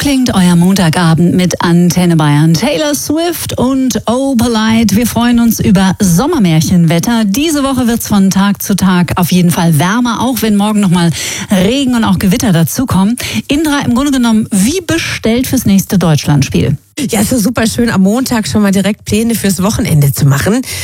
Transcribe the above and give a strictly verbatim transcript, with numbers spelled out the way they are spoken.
klingt euer Montagabend mit Antenne Bayern. Taylor Swift und Oh Polite. Wir freuen uns über Sommermärchenwetter. Diese Woche wird's von Tag zu Tag auf jeden Fall wärmer, auch wenn morgen nochmal Regen und auch Gewitter dazukommen. Indra, im Grunde genommen wie bestellt fürs nächste Deutschlandspiel. Ja, ist so super schön, am Montag schon mal direkt Pläne fürs Wochenende zu machen.